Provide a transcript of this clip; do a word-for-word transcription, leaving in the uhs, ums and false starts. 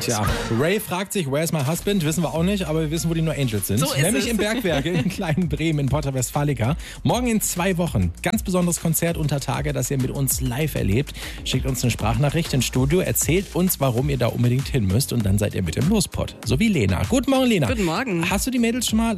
Tja, Ray fragt sich, where's my husband? Wissen wir auch nicht, aber wir wissen, wo die No Angels sind. So ist Nämlich es. im Bergwerk in Kleinen Bremen in Porta Westfalica. Morgen in zwei Wochen. Ganz besonderes Konzert unter Tage, das ihr mit uns live erlebt. Schickt uns eine Sprachnachricht ins Studio, erzählt uns, warum ihr da unbedingt hin müsst und dann seid ihr mit im Lospot. So wie Lena. Guten Morgen, Lena. Guten Morgen. Hast du die Mädels schon mal